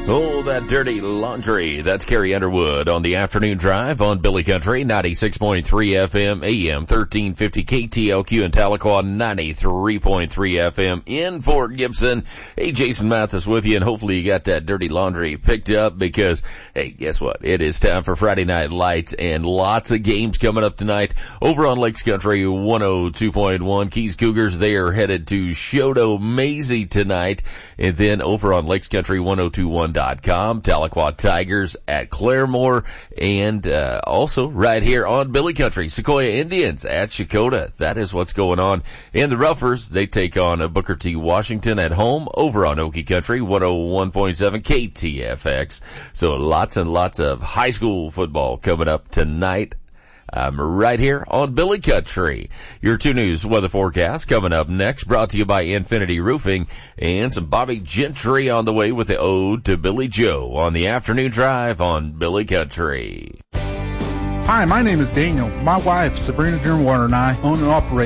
Oh, that dirty laundry. That's Carrie Underwood on the afternoon drive on Billy Country, 96.3 FM, AM 1350 KTLQ in Tahlequah, 93.3 FM in Fort Gibson. Hey, Jason Mathis with you, and hopefully you got that dirty laundry picked up because, hey, guess what? It is time for Friday Night Lights and lots of games coming up tonight over on Lakes Country 102.1. Keys Cougars, they are headed to Shodo Maisie tonight, and then over on Lakes Country 102.1.com, Tahlequah Tigers at Claremore, and also right here on Billy Country, Sequoia Indians at Shakota. That is what's going on. And the Roughers, they take on Booker T. Washington at home over on Okie Country 101.7 KTFX. So lots and lots of high school football coming up tonight. Right here on Billy Country. Your 2 News weather forecast coming up next, brought to you by Infinity Roofing, and some Bobby Gentry on the way with the Ode to Billy Joe on the afternoon drive on Billy Country. Hi, my name is Daniel. My wife, Sabrina Durnwater, and I own and operate